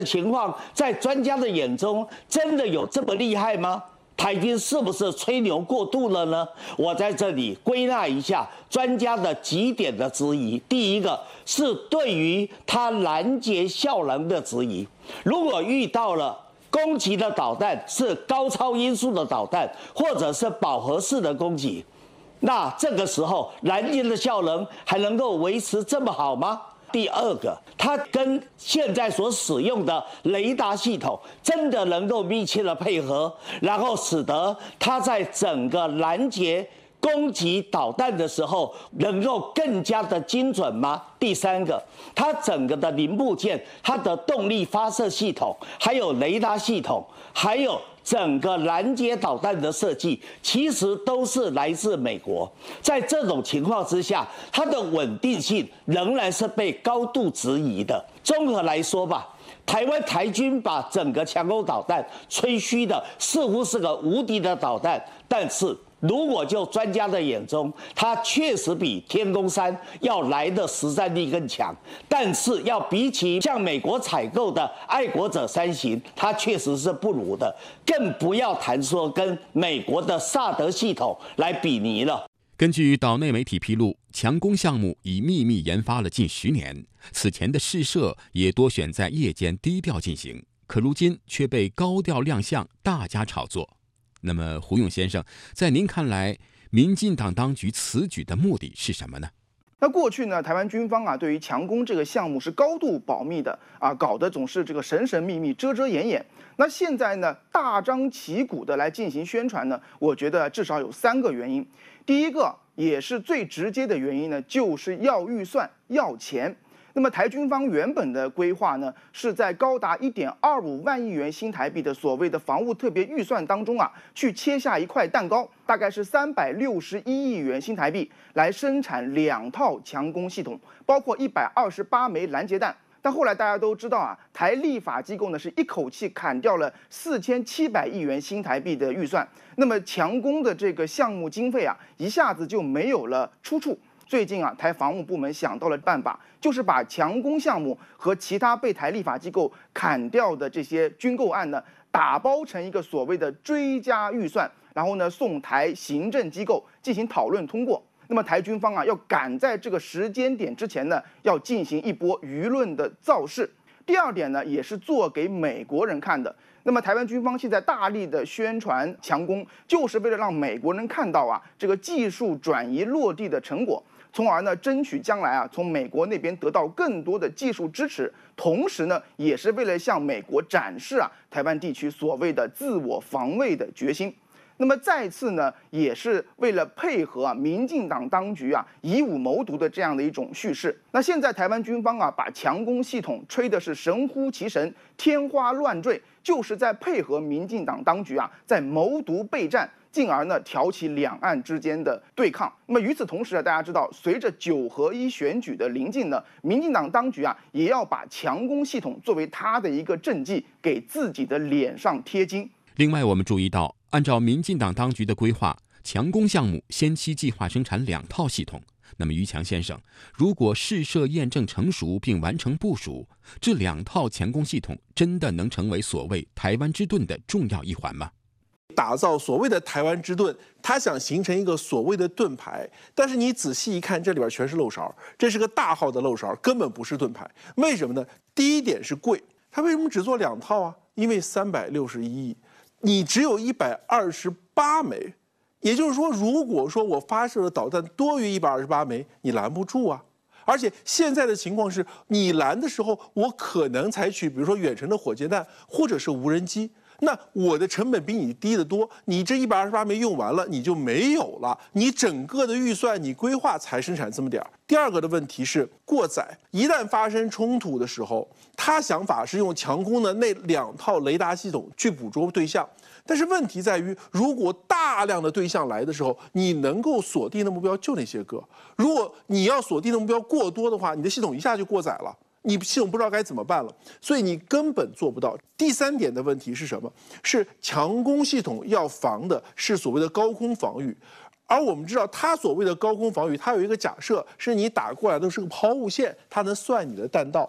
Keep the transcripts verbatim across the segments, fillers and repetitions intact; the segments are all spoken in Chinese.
情况在专家的眼中真的有这么厉害吗？台军是不是吹牛过度了呢？我在这里归纳一下专家的几点的质疑。第一个是对于它拦截效能的质疑，如果遇到了攻击的导弹是高超音速的导弹，或者是饱和式的攻击，那这个时候拦截的效能还能够维持这么好吗？第二个，它跟现在所使用的雷达系统真的能够密切的配合，然后使得它在整个拦截攻击导弹的时候能够更加的精准吗？第三个，它整个的零部件，它的动力发射系统，还有雷达系统，还有整个拦截导弹的设计，其实都是来自美国。在这种情况之下，它的稳定性仍然是被高度质疑的。综合来说吧，台湾台军把整个强攻导弹吹嘘的似乎是个无敌的导弹，但是如果就专家的眼中，它确实比天弓三要来的实战力更强，但是要比起向美国采购的爱国者三型，它确实是不如的，更不要谈说跟美国的萨德系统来比拟了。 根据岛内媒体披露，强攻项目已秘密研发了近十年，此前的试射也多选在夜间低调进行，可如今却被高调亮相，大加炒作。那么胡勇先生，在您看来，民进党当局此举的目的是什么呢？ 那过去呢，台湾军方啊，对于强攻这个项目是高度保密的啊，搞得总是这个神神秘秘、遮遮掩掩。那现在呢，大张旗鼓的来进行宣传呢，我觉得至少有三个原因。第一个也是最直接的原因呢，就是要预算、要钱。那么台军方原本的规划呢，是在高达一点二五万亿元新台币的所谓的防务特别预算当中啊，去切下一块蛋糕，大概是三百六十一亿元新台币，来生产两套强攻系统，包括一百二十八枚拦截弹。但后来大家都知道啊，台立法机构呢是一口气砍掉了四千七百亿元新台币的预算，那么强攻的这个项目经费啊，一下子就没有了出处。最近啊，台防务部门想到了办法，就是把强攻项目和其他被台立法机构砍掉的这些军购案呢，打包成一个所谓的追加预算，然后呢送台行政机构进行讨论通过。那么台军方啊，要赶在这个时间点之前呢，要进行一波舆论的造势。第二点呢，也是做给美国人看的。那么台湾军方现在大力的宣传强攻，就是为了让美国人看到啊，这个技术转移落地的成果。从而呢，争取将来啊，从美国那边得到更多的技术支持，同时呢，也是为了向美国展示啊，台湾地区所谓的自我防卫的决心。那么再次呢，也是为了配合啊，民进党当局啊以武谋独的这样的一种叙事。那现在台湾军方啊，把强攻系统吹的是神乎其神、天花乱坠，就是在配合民进党当局啊，在谋独备战。进而呢挑起两岸之间的对抗。那么与此同时啊，大家知道，随着九合一选举的临近呢，民进党当局啊也要把强攻系统作为他的一个政绩，给自己的脸上贴金。 另外，我们注意到，按照民进党当局的规划，强攻项目先期计划生产两套系统。那么于强先生，如果试射验证成熟并完成部署，这两套强攻系统真的能成为所谓台湾之盾的重要一环吗？ 打造所谓的台湾之盾，他想形成一个所谓的盾牌，但是你仔细一看，这里边全是漏勺，这是个大号的漏勺，根本不是盾牌。为什么呢？第一点是贵，他为什么只做两套啊？因为三百六十一亿，你只有一百二十八枚，也就是说，如果说我发射的导弹多于一百二十八枚，你拦不住啊。而且现在的情况是，你拦的时候，我可能采取比如说远程的火箭弹或者是无人机。那我的成本比你低得多，你这一百二十八枚用完了，你就没有了。你整个的预算，你规划才生产这么点儿。第二个的问题是过载，一旦发生冲突的时候，他想法是用强攻的那两套雷达系统去捕捉对象，但是问题在于，如果大量的对象来的时候，你能够锁定的目标就那些个。如果你要锁定的目标过多的话，你的系统一下就过载了。你系统不知道该怎么办了，所以你根本做不到。第三点的问题是什么？是强攻系统要防的是所谓的高空防御，而我们知道它所谓的高空防御，它有一个假设是你打过来的是个抛物线，它能算你的弹道。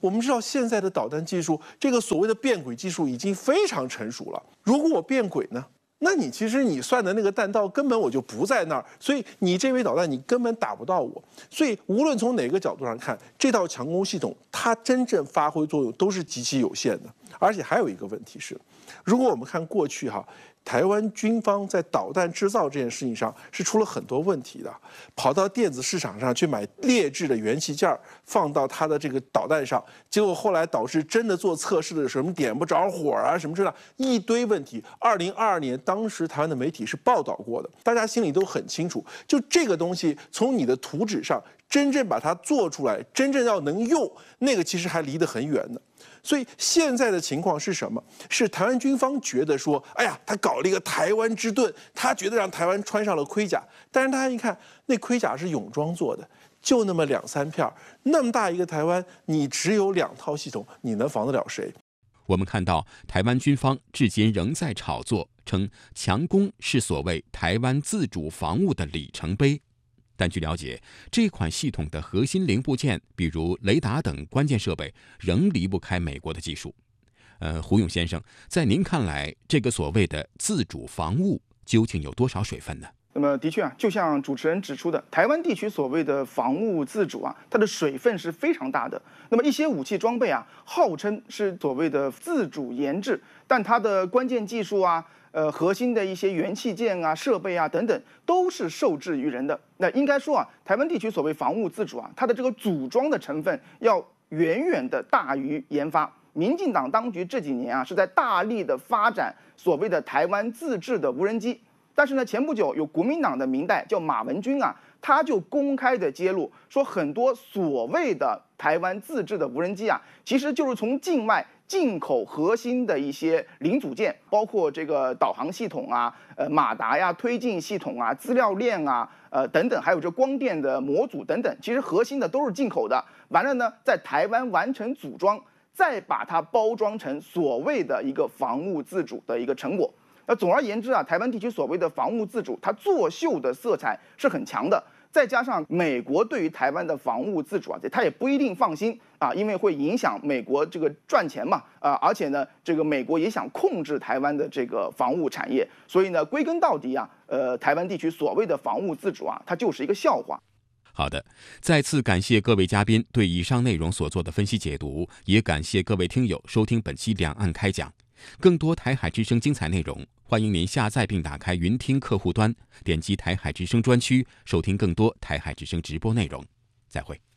我们知道现在的导弹技术，这个所谓的变轨技术已经非常成熟了。如果我变轨呢？那你其实你算的那个弹道根本我就不在那儿，所以你这枚导弹你根本打不到我。所以无论从哪个角度上看，这套强攻系统它真正发挥作用都是极其有限的。而且还有一个问题是，如果我们看过去哈，台湾军方在导弹制造这件事情上是出了很多问题的，跑到电子市场上去买劣质的元器件放到它的这个导弹上，结果后来导致真的做测试的什么点不着火啊，什么之类的一堆问题。二零二二年，当时台湾的媒体是报道过的，大家心里都很清楚，就这个东西从你的图纸上真正把它做出来，真正要能用，那个其实还离得很远呢。所以现在的情况是什么？是台湾军方觉得说，哎呀，他搞了一个台湾之盾，他觉得让台湾穿上了盔甲，但是大家一看，那盔甲是泳装做的，就那么两三片，那么大一个台湾，你只有两套系统，你能防得了谁？ 我们看到台湾军方至今仍在炒作，称强攻是所谓台湾自主防务的里程碑。但据了解，这款系统的核心零部件，比如雷达等关键设备，仍离不开美国的技术。呃，胡勇先生，在您看来，这个所谓的自主防务究竟有多少水分呢？ 那么的确啊，就像主持人指出的，台湾地区所谓的防务自主啊，它的水分是非常大的。那么一些武器装备啊，号称是所谓的自主研制，但它的关键技术啊，呃，核心的一些元器件啊、设备啊等等，都是受制于人的。那应该说啊，台湾地区所谓防务自主啊，它的这个组装的成分要远远的大于研发。民进党当局这几年啊，是在大力的发展所谓的台湾自制的无人机。但是呢，前不久有国民党的民代叫马文君啊，他就公开的揭露说，很多所谓的台湾自制的无人机啊，其实就是从境外进口核心的一些零组件，包括这个导航系统啊、呃马达呀、推进系统啊、资料链啊、呃等等，还有这光电的模组等等，其实核心的都是进口的。完了呢，在台湾完成组装，再把它包装成所谓的一个防务自主的一个成果。那总而言之啊，台湾地区所谓的防务自主，它作秀的色彩是很强的。再加上美国对于台湾的防务自主啊，它也不一定放心啊，因为会影响美国这个赚钱嘛啊，而且呢，这个美国也想控制台湾的这个防务产业，所以呢，归根到底啊，呃，台湾地区所谓的防务自主啊，它就是一个笑话。 好的，再次感谢各位嘉宾对以上内容所做的分析解读，也感谢各位听友收听本期两岸开讲。更多台海之声精彩内容，欢迎您下载并打开云听客户端，点击台海之声专区，收听更多台海之声直播内容。再会。